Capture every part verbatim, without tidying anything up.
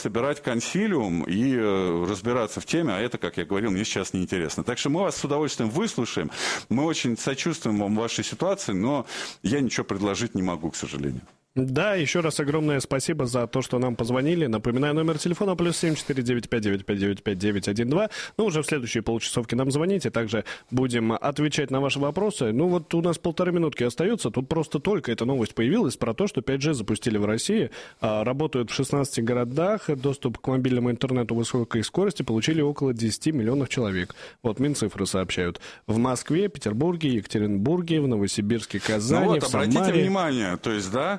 собирать консилиум и э, разбираться в теме, а это, как я говорил, мне сейчас неинтересно. Так что мы вас с удовольствием выслушаем. Мы очень сочувствуем вам в вашей ситуации, но я ничего предложить не могу, к сожалению. Да, еще раз огромное спасибо за то, что нам позвонили. Напоминаю, номер телефона плюс семь четыре девять пять девять пять девять пять девять один два. Ну, уже в следующие полчасовки нам звоните. Также будем отвечать на ваши вопросы. Ну, вот у нас полторы минутки остается. Тут просто только эта новость появилась про то, что пять джи запустили в России. Работают в шестнадцати городах. Доступ к мобильному интернету высокой скорости получили около десять миллионов человек. Вот Минцифры сообщают. В Москве, Петербурге, Екатеринбурге, в Новосибирске, Казани, ну вот, в Самаре. обратите внимание, то есть, да,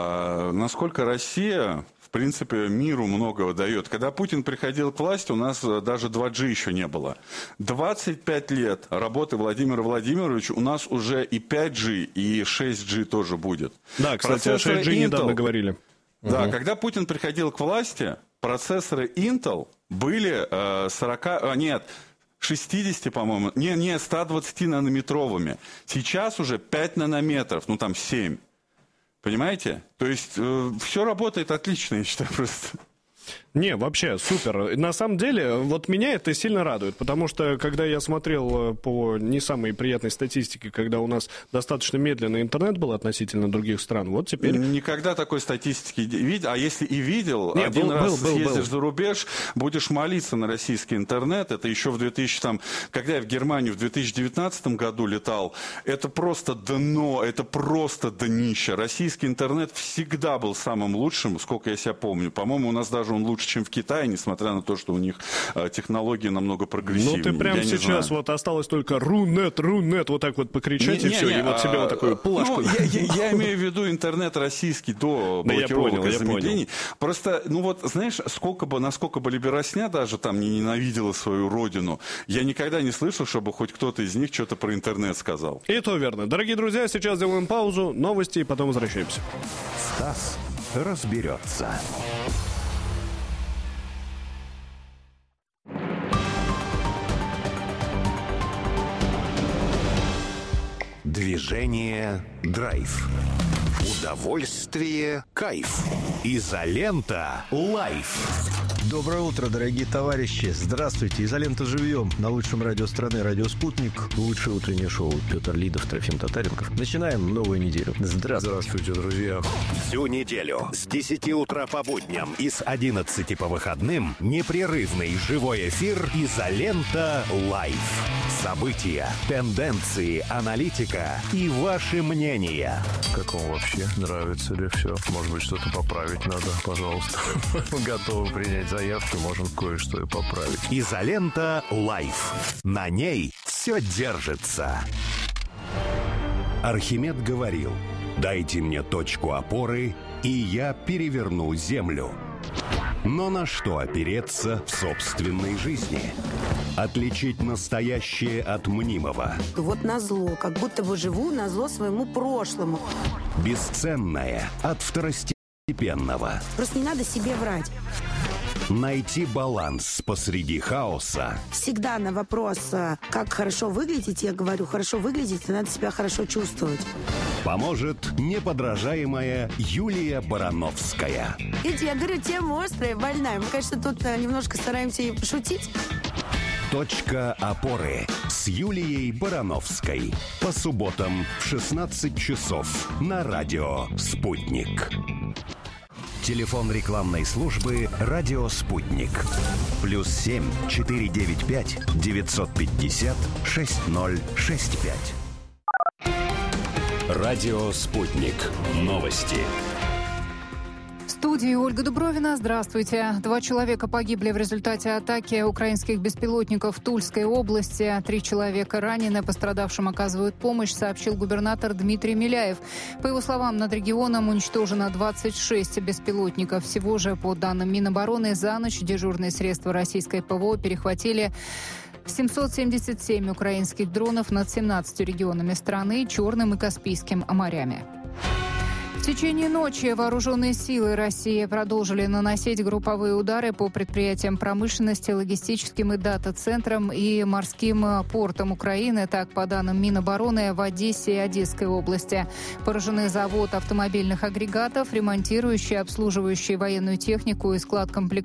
а, насколько Россия, в принципе, миру многого дает. Когда Путин приходил к власти, у нас даже два джи еще не было. двадцать пять лет работы Владимира Владимировича, у нас уже и пять джи, и шесть джи тоже будет. Да, кстати, о шесть джи Intel, недавно говорили. Да, угу. Когда Путин приходил к власти, процессоры Intel были э, сорок... А, нет... шестьдесят, по-моему, не, не, сто двадцать нанометровыми. Сейчас уже пять нанометров, ну там семь. Понимаете? То есть э, все работает отлично, я считаю, просто. Не, вообще супер. На самом деле, вот меня это сильно радует, потому что, когда я смотрел по не самой приятной статистике, когда у нас достаточно медленный интернет был относительно других стран, вот теперь... Никогда такой статистики видел, а если и видел, Не, один был, раз был, был, съездишь был. за рубеж, будешь молиться на российский интернет, это еще в двухтысячном, там, когда я в Германию в две тысячи девятнадцатом году летал, это просто дно, это просто днище. Российский интернет всегда был самым лучшим, сколько я себя помню. По-моему, у нас даже он лучше, чем в Китае, несмотря на то, что у них э, технологии намного прогрессивнее. Ну, ты прямо сейчас вот осталось только рунет, рунет, вот так вот покричать, не, и не, все, не, и вот а, себе вот такую плашку. Ну, я, я, я имею в виду интернет российский до блокировок да, и замедлений. Просто, ну вот, знаешь, сколько бы, насколько бы либерасня даже там не ненавидела свою родину, я никогда не слышал, чтобы хоть кто-то из них что-то про интернет сказал. И то верно. Дорогие друзья, сейчас делаем паузу, новости, и потом возвращаемся. Стас разберется. Движение драйв. Удовольствие кайф. Изолента лайф. Доброе утро, дорогие товарищи. Здравствуйте. Изолента живьем на лучшем радио страны, радио «Спутник». Лучшее утреннее шоу. Петр Лидов, Трофим Татаренков. Начинаем новую неделю. Здравствуйте. Здравствуйте, друзья. Всю неделю с десяти утра по будням и с одиннадцати по выходным непрерывный живой эфир «Изолента лайф». События, тенденции, аналитика и ваши мнения. Как вам вообще? Нравится ли все? Может быть, что-то поправить надо? Пожалуйста. Готовы принять заявки, можем кое-что и поправить. «Изолента лайф». На ней все держится. Архимед говорил: «Дайте мне точку опоры, и я переверну землю». Но на что опереться в собственной жизни? Отличить настоящее от мнимого. Вот назло, как будто бы живу назло своему прошлому. Бесценное от второстепенного. Просто не надо себе врать. Найти баланс посреди хаоса. Всегда на вопрос, как хорошо выглядеть, я говорю, хорошо выглядеть, надо себя хорошо чувствовать. Поможет неподражаемая Юлия Барановская. Видите, я говорю, тема острая, больная. Мы, конечно, тут немножко стараемся и пошутить. Точка опоры с Юлией Барановской. По субботам в шестнадцать часов на радио «Спутник». Телефон рекламной службы «Радио Спутник». Плюс семь четыре девять пять девятьсот пятьдесят шесть ноль шесть пять. Радио «Спутник». Новости. В студии Ольга Дубровина. Здравствуйте. Два человека погибли в результате атаки украинских беспилотников в Тульской области. Три человека ранены. Пострадавшим оказывают помощь, сообщил губернатор Дмитрий Миляев. По его словам, над регионом уничтожено двадцать шесть беспилотников. Всего же, по данным Минобороны, за ночь дежурные средства российской ПВО перехватили семьсот семьдесят семь украинских дронов над семнадцатью регионами страны, Черным и Каспийским морями. В течение ночи вооруженные силы России продолжили наносить групповые удары по предприятиям промышленности, логистическим и дата-центрам и морским портам Украины. Так, по данным Минобороны, в Одессе и Одесской области поражены завод автомобильных агрегатов, ремонтирующий, обслуживающий военную технику и склад комплектующих